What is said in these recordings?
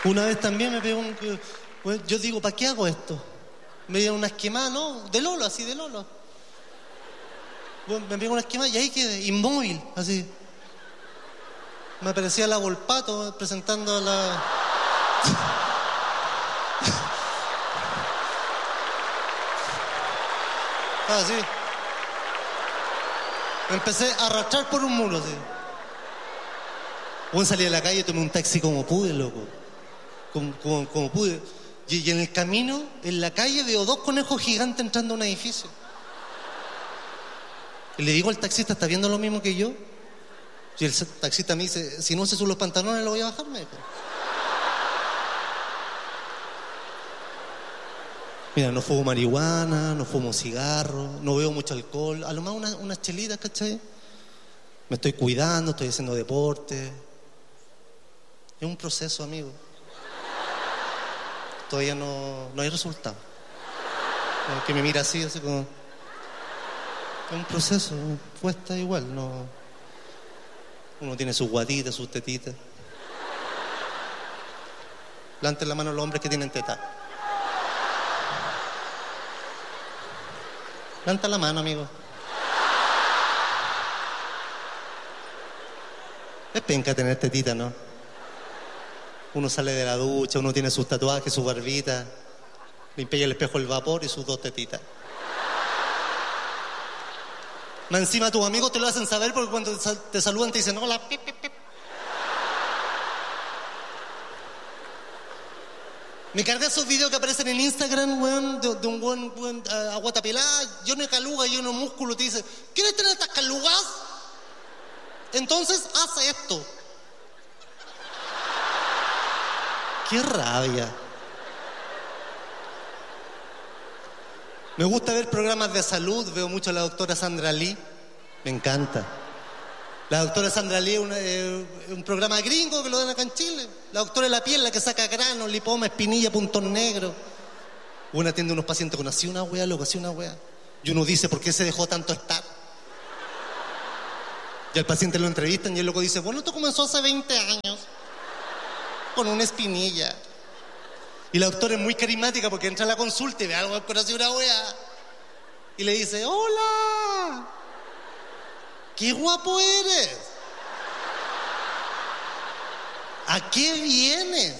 Una vez también me pegó bueno, yo digo, ¿para qué hago esto? Me dieron una esquemada, ¿no? De Lolo, así de Lolo. Bueno, me pegó una esquemada y ahí quedé, inmóvil, así. Me parecía la Volpato presentando a la... Así. Me empecé a arrastrar por un muro, así. Bueno, salí de la calle, tomé un taxi como pude, loco. Como pude. Y en el camino, en la calle, veo 2 conejos gigantes entrando a un edificio. Y le digo al taxista, ¿está viendo lo mismo que yo? Y el taxista me dice, si no se suben los pantalones, lo voy a bajar, me dijo. Mira, no fumo marihuana, no fumo cigarro, no bebo mucho alcohol. A lo más unas chelitas, ¿cachai? Me estoy cuidando, estoy haciendo deporte. Es un proceso, amigo. Todavía no hay resultado. Como que me mira así como... Es un proceso, cuesta igual, no... Uno tiene sus guatitas, sus tetitas. Levanten la mano los hombres que tienen teta. Levanta la mano, amigo. Es penca tener tetita, ¿no? Uno sale de la ducha, uno tiene sus tatuajes, su barbita, limpia el espejo el vapor y sus 2 tetitas. Más encima tus amigos te lo hacen saber porque cuando te saludan te dicen hola, pip, pip, pip. Me cargué esos videos que aparecen en Instagram, weón, de un weón a guata pelada, lleno de caluga, lleno de músculo, te dice, ¿quieres tener estas calugas? Entonces haz esto. ¡Qué rabia! Me gusta ver programas de salud, veo mucho a la doctora Sandra Lee, me encanta. La doctora Sandra Lee es un programa gringo que lo dan acá en Chile. La doctora de la piel, la que saca granos, lipoma, espinilla, puntos negros. Uno atiende a unos pacientes con así una wea, loco, así una wea. Y uno dice, ¿por qué se dejó tanto estar? Y al paciente lo entrevistan y el loco dice, bueno, esto comenzó hace 20 años. Con una espinilla. Y la doctora es muy carismática porque entra a la consulta y ve algo con así una wea. Y le dice, hola, qué guapo eres. ¿A qué vienes?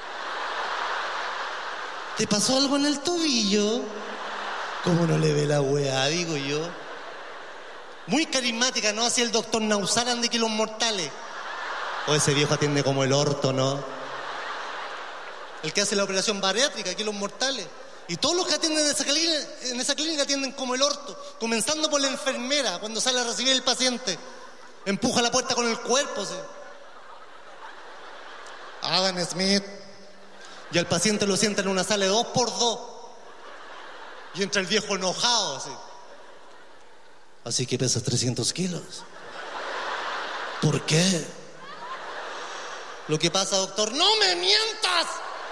¿Te pasó algo en el tobillo? ¿Cómo no le ve la wea, digo yo? Muy carismática, ¿no? Así el doctor Nausaran de Kilos Mortales. O ese viejo atiende como el orto, ¿no? El que hace la operación bariátrica, Kilos Mortales. Y todos los que atienden en esa clínica atienden como el orto. Comenzando por la enfermera, cuando sale a recibir el paciente. Empuja la puerta con el cuerpo, ¿sí? Adam Smith. Y al paciente lo sienta en una sala de 2x2. Y entra el viejo enojado, ¿sí? Así que pesas 300 kilos. ¿Por qué? Lo que pasa, doctor, ¡no me mientas!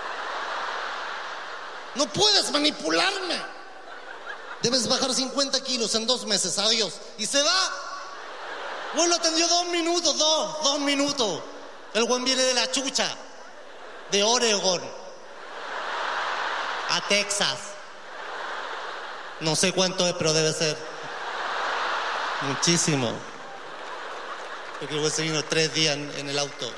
No puedes manipularme. Debes bajar 50 kilos en 2 meses, adiós. Y se va. Bueno, atendió 2 minutos, 2 minutos. El buen viene de la chucha, de Oregon a Texas. No sé cuánto es, pero debe ser muchísimo. Yo creo que se vino 3 días en el auto.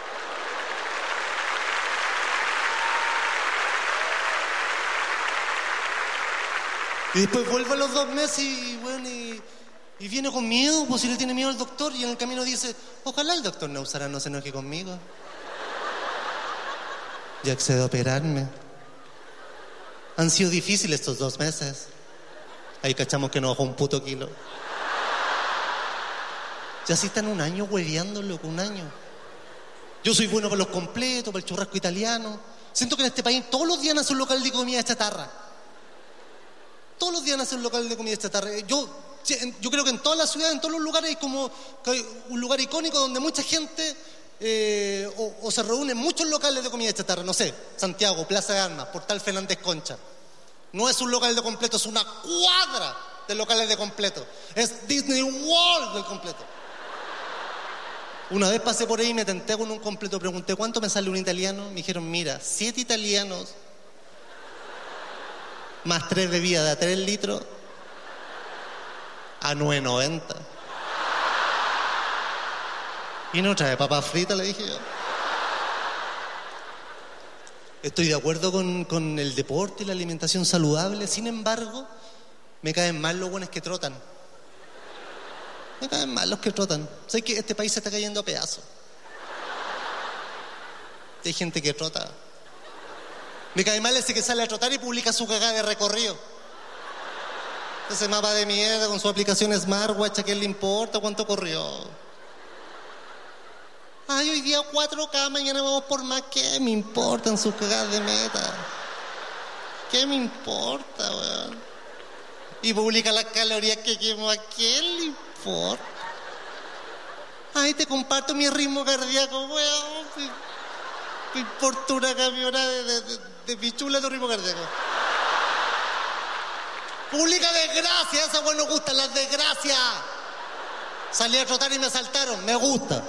Y después vuelve a los 2 meses y, bueno, y viene con miedo, pues si le tiene miedo al doctor. Y en el camino dice, ojalá el doctor Nausaran no se enoje conmigo. Y accede a operarme. Han sido difíciles estos 2 meses. Ahí cachamos que no bajó un puto kilo. Ya así están 1 año hueveándolo, con 1 año. Yo soy bueno para los completos, para el churrasco italiano. Siento que en este país todos los días nace un local de comida chatarra. Todos los días nace un local de comida chatarra. Yo creo que en todas las ciudades, en todos los lugares hay como un lugar icónico donde mucha gente o se reúnen muchos locales de comida chatarra. No sé, Santiago, Plaza de Armas, Portal Fernández Concha. No es un local de completo, es una cuadra de locales de completo. Es Disney World del completo. Una vez pasé por ahí y me tenté con un completo. Pregunté, ¿cuánto me sale un italiano? Me dijeron, mira, 7 italianos más 3 bebidas de a 3 litros a 9.90. Y no trae papas fritas, le dije yo. Estoy de acuerdo con el deporte y la alimentación saludable. Sin embargo, me caen mal los buenos que trotan. Me caen mal los que trotan. Sé que este país se está cayendo a pedazos. Hay gente que trota. Me cae mal ese que sale a trotar y publica su cagada de recorrido. Ese mapa de mierda con su aplicación Smartwatch, ¿a quién le importa cuánto corrió? Ay, hoy día 4K, mañana vamos por más. ¿Qué me importan sus cagadas de meta? ¿Qué me importa, weón? Y publica las calorías que quemo. ¿A quién le importa? Ay, te comparto mi ritmo cardíaco, weón. Me importa una camionada de pichula tu ritmo cardíaco. Publica desgracias, esa weón nos gustan las desgracias. Salí a trotar y me asaltaron, me gusta.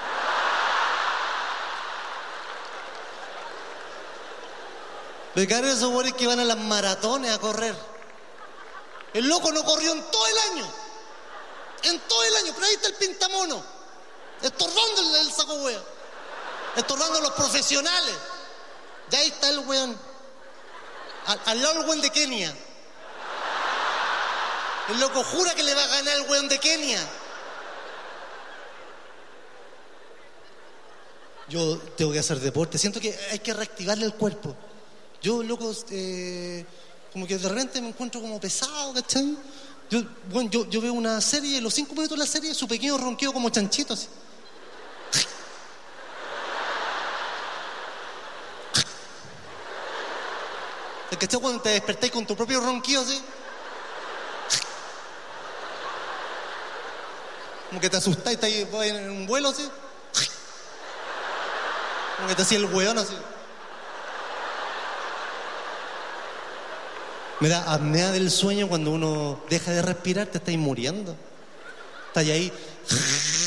Me cargan esos güeyes que van a las maratones a correr. El loco no corrió en todo el año. En todo el año, pero ahí está el pintamono. Estorbando el saco wea. Estorbando a los profesionales. Y ahí está el weón. Al lado del weón de Kenia. El loco jura que le va a ganar el weón de Kenia. Yo tengo que hacer deporte. Siento que hay que reactivarle el cuerpo. Yo, loco, como que de repente me encuentro como pesado, ¿cachai? Yo veo una serie y en los 5 minutos de la serie su pequeño ronqueo como chanchito, así. ¿Cachai? Cuando te despertáis con tu propio ronquido, así. Como que te asustáis, estás en un vuelo, así. Como que te hacía el weón, así. Me da apnea del sueño cuando uno deja de respirar, te estáis muriendo. Estás ahí.